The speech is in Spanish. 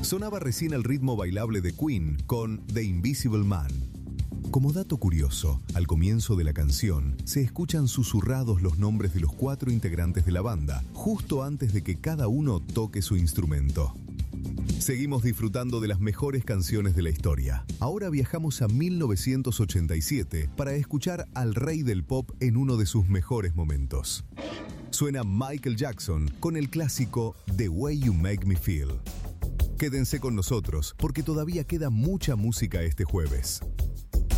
Sonaba recién el ritmo bailable de Queen con The Invisible Man. Como dato curioso, al comienzo de la canción se escuchan susurrados los nombres de los 4 integrantes de la banda, justo antes de que cada uno toque su instrumento. Seguimos disfrutando de las mejores canciones de la historia. Ahora viajamos a 1987 para escuchar al rey del pop en uno de sus mejores momentos. Suena Michael Jackson con el clásico The Way You Make Me Feel. Quédense con nosotros porque todavía queda mucha música este jueves.